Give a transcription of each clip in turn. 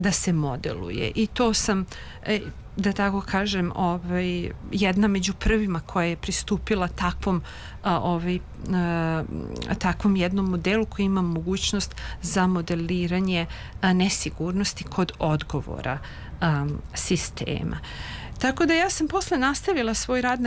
da se modeluje i to sam, da tako kažem, jedna među prvima koja je pristupila takvom jednom modelu koji ima mogućnost za modeliranje nesigurnosti kod odgovora sistema. Tako da ja sam posle nastavila svoj rad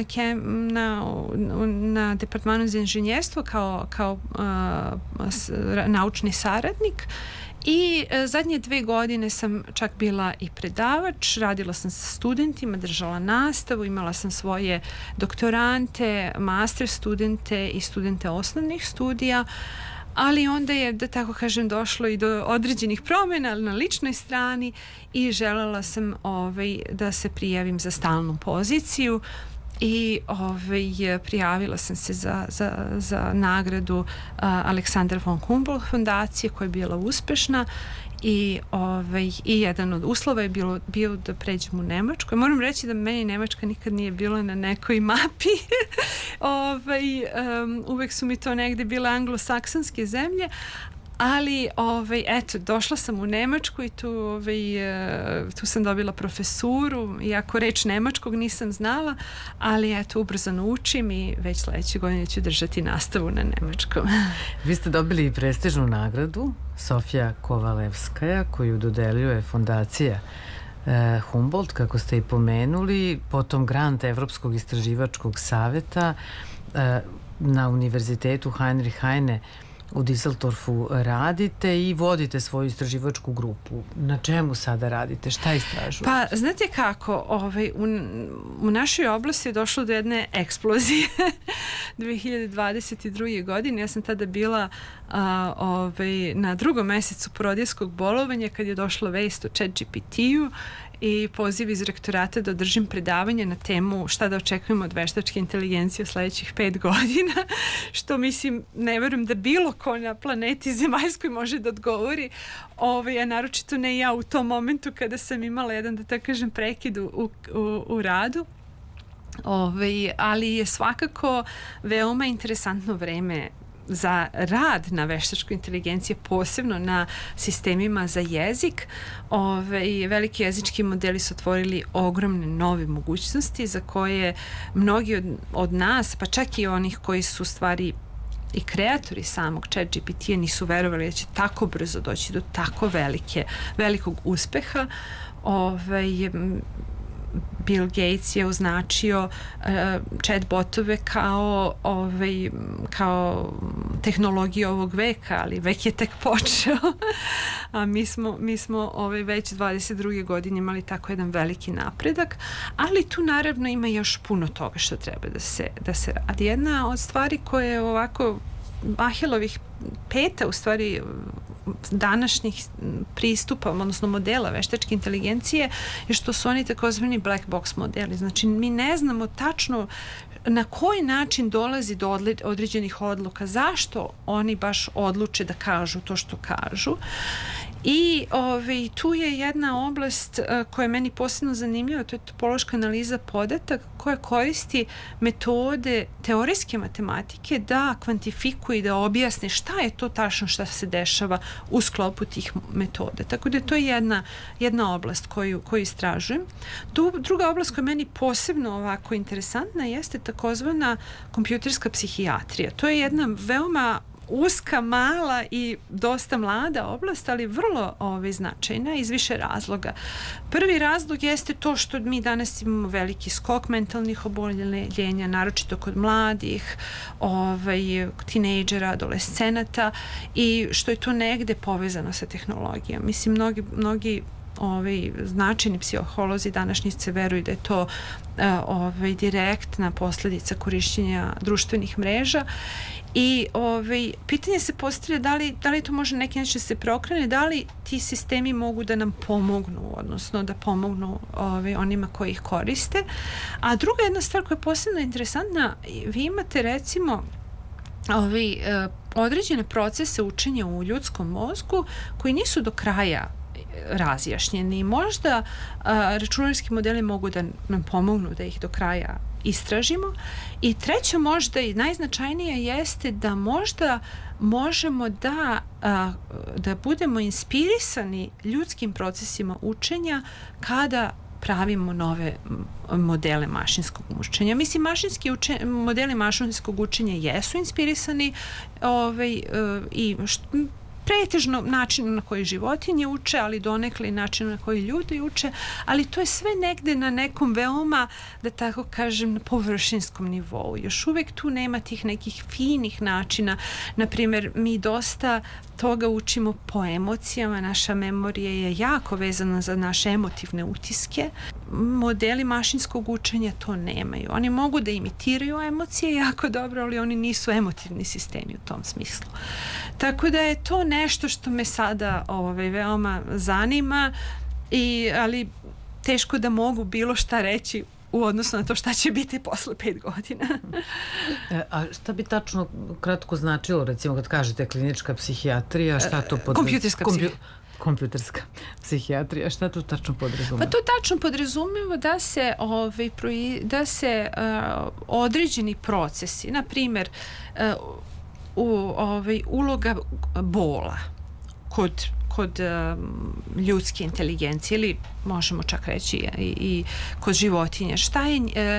na departmanu za inženjerstvo kao naučni saradnik i zadnje 2 godine sam čak bila i predavač, radila sam sa studentima, držala nastavu, imala sam svoje doktorante, master studente i studente osnovnih studija, ali onda je, da tako kažem, došlo i do određenih promjena na ličnoj strani i želela sam da se prijavim za stalnu poziciju i prijavila sam se za nagradu Aleksandar von Humboldt fondacije koja je bila uspešna i jedan od uslova je bio da pređem u Nemačku. Moram reći da meni Nemačka nikad nije bila na nekoj mapi. Uvek su mi to negde bile anglosaksonske zemlje, ali eto, došla sam u Nemačku i tu sam dobila profesuru, iako reč nemačkog nisam znala, ali eto, ubrzano učim i već sledeće godine ću držati nastavu na nemačkom. Vi ste dobili i prestižnu nagradu Sofija Kovalevskaja koju dodeljuje fondacija Humboldt, kako ste i pomenuli, potom grant Evropskog istraživačkog saveta na Univerzitetu Heinrich Heine u Düsseldorfu radite i vodite svoju istraživačku grupu. Na čemu sada radite? Šta istražujete? Pa, znate kako, u našoj oblasti je došlo do jedne eksplozije 2022. godine. Ja sam tada bila na 2. mesecu porodijskog bolovanja kad je došla vest o ChatGPT-u i poziv iz rektorata da održim predavanje na temu šta da očekujemo od veštačke inteligencije u sledećih 5 godina, što mislim, ne verujem da bilo ko na planeti zemaljskoj može da odgovori, a naročito ne ja u tom momentu kada sam imala jedan, da tako kažem, prekid u radu. Ali je svakako veoma interesantno vreme za rad na veštačkoj inteligenciji, posebno na sistemima za jezik. Veliki jezički modeli su otvorili ogromne nove mogućnosti za koje mnogi od nas, pa čak i onih koji su stvari i kreatori samog ChatGPT-a nisu verovali da će tako brzo doći do tako velikog uspeha. Bill Gates je označio chatbotove kao tehnologiju ovog veka, ali vek je tek počeo. A mi smo već 22. godine imali tako jedan veliki napredak, ali tu naravno ima još puno toga što treba da se radi. Jedna od stvari koje je ovako Ahilovih peta, u stvari, današnjih pristupa, odnosno modela veštačke inteligencije, je što su oni takozvani black box modeli. Znači, mi ne znamo tačno na koji način dolazi do određenih odluka, zašto oni baš odluče da kažu to što kažu. I tu je jedna oblast koja je meni posebno zanimljiva, to je topološka analiza podataka koja koristi metode teorijske matematike da kvantifikuje i da objasni šta je to tačno šta se dešava u sklopu tih metoda. Tako da to je jedna oblast koju istražujem. Druga oblast koja je meni posebno ovako interesantna jeste takozvana kompjuterska psihijatrija. To je jedna veoma uska, mala i dosta mlada oblast, ali vrlo značajna iz više razloga. Prvi razlog jeste to što mi danas imamo veliki skok mentalnih oboljenja, naročito kod mladih, tinejdžera, adolescenata, i što je to negde povezano sa tehnologijom. Mislim, mnogi značajni psiholozi današnjice veruju da je to direktna posledica korišćenja društvenih mreža i pitanje se postavlja da li to može neki način se prokrene, da li ti sistemi mogu da nam pomognu, odnosno da pomognu onima koji ih koriste. A druga jedna stvar koja je posebno interesantna, vi imate recimo određene procese učenja u ljudskom mozgu koji nisu do kraja razjašnjeni. Možda računarski modeli mogu da nam pomognu da ih do kraja istražimo. I treće, možda i najznačajnije jeste da možda možemo da budemo inspirisani ljudskim procesima učenja kada pravimo nove modele mašinskog učenja. Mislim, modeli mašinskog učenja jesu inspirisani i pretežno načinom na koji životinje uče, ali donekle i načinom na koji ljudi uče, ali to je sve negde na nekom veoma, da tako kažem, na površinskom nivou. Još uvek tu nema tih nekih finih načina. Naprimjer, mi dosta toga učimo po emocijama, naša memorija je jako vezana za naše emotivne utiske. Modeli mašinskog učenja to nemaju. Oni mogu da imitiraju emocije jako dobro, ali oni nisu emotivni sistemi u tom smislu. Tako da je to nešto što me sada veoma zanima, ali teško da mogu bilo šta reći u odnosu na to šta će biti posle 5 godina. A šta bi tačno kratko značilo, recimo kad kažete klinička psihijatrija, šta to kompjuterska psihijatrija, šta to tačno podrazumeva? Pa to tačno podrazumeva da se određeni procesi, na primjer uloga bola kod ljudske inteligencije ili možemo čak reći i kod životinja. Šta je,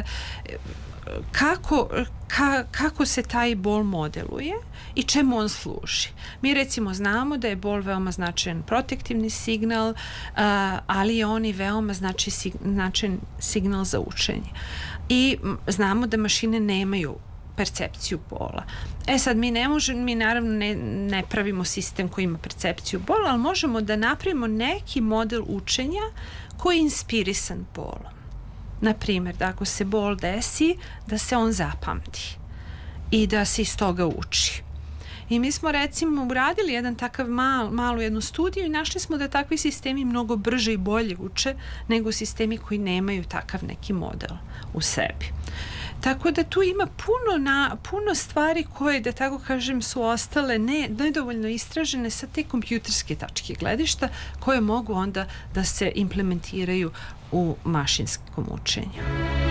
kako se taj bol modeluje i čemu on služi. Mi recimo znamo da je bol veoma značajan protektivni signal, ali je on i veoma značajan signal za učenje. I znamo da mašine nemaju percepciju bola. Sad mi naravno ne pravimo sistem koji ima percepciju bola, ali možemo da napravimo neki model učenja koji je inspirisan bolom. Naprimjer, da ako se bol desi, da se on zapamti i da se iz toga uči. I mi smo recimo uradili jedan takav malu jednu studiju i našli smo da takvi sistemi mnogo brže i bolje uče nego sistemi koji nemaju takav neki model u sebi. Tako da tu ima puno stvari koje, da tako kažem, su ostale nedovoljno istražene sa te kompjuterske tačke gledišta koje mogu onda da se implementiraju u mašinskom učenju.